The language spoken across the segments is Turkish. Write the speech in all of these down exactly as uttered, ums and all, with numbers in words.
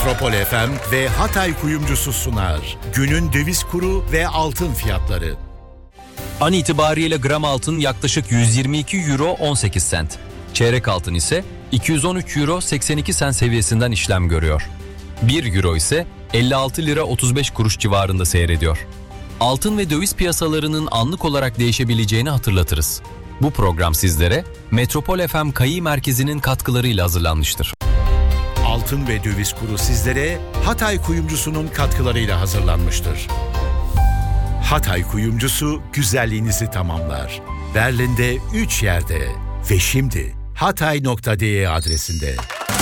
Metropol F M ve Hatay Kuyumcusu sunar. Günün döviz kuru ve altın fiyatları. An itibariyle gram altın yaklaşık yüz yirmi iki euro on sekiz sent. Çeyrek altın ise iki yüz on üç euro seksen iki sent seviyesinden işlem görüyor. bir euro ise elli altı lira otuz beş kuruş civarında seyrediyor. Altın ve döviz piyasalarının anlık olarak değişebileceğini hatırlatırız. Bu program sizlere Metropol F M Kayı Merkezi'nin katkılarıyla hazırlanmıştır. Altın ve döviz kuru sizlere Hatay Kuyumcusu'nun katkılarıyla hazırlanmıştır. Hatay Kuyumcusu güzelliğinizi tamamlar. Berlin'de üç yerde ve şimdi hatay nokta de adresinde.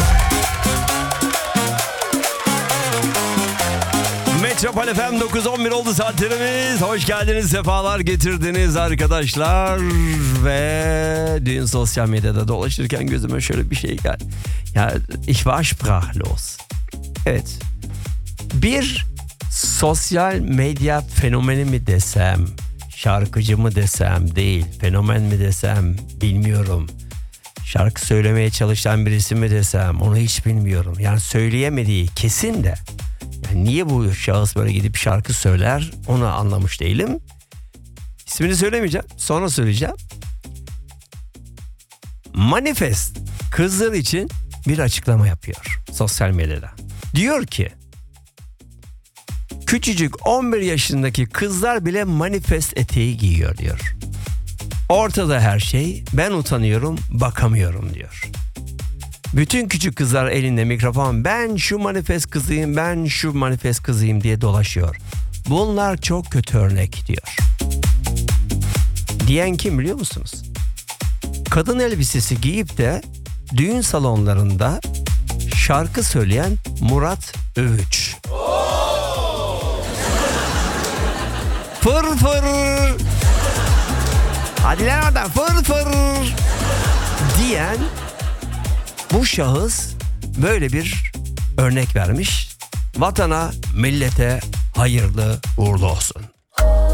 Metropol F M dokuz on bir oldu saatlerimiz. Hoş geldiniz, sefalar getirdiniz arkadaşlar. Ve dün sosyal medyada dolaşırken gözüme şöyle bir şey geldi. Ya, ich war sprachlos. Evet. Bir sosyal medya fenomeni mi desem, şarkıcı mı desem, değil, fenomen mi desem bilmiyorum. Şarkı söylemeye çalışan birisi mi desem, onu hiç bilmiyorum. Yani söyleyemediği kesin de. Yani niye bu şahıs böyle gidip şarkı söyler, onu anlamış değilim. İsmini söylemeyeceğim, sonra söyleyeceğim. Manifest kızlar için bir açıklama yapıyor sosyal medyada. Diyor ki, küçücük on bir yaşındaki kızlar bile manifest eteği giyiyor diyor. Ortada her şey, ben utanıyorum, bakamıyorum diyor. Bütün küçük kızlar elinde mikrofon, ben şu manifest kızıyım, ben şu manifest kızıyım diye dolaşıyor. Bunlar çok kötü örnek diyor. Diyen kim biliyor musunuz? Kadın elbisesi giyip de düğün salonlarında şarkı söyleyen Murat Övüç. Fır fır. Hadi lan oradan fır fır diyen bu şahıs böyle bir örnek vermiş. Vatana, millete hayırlı uğurlu olsun.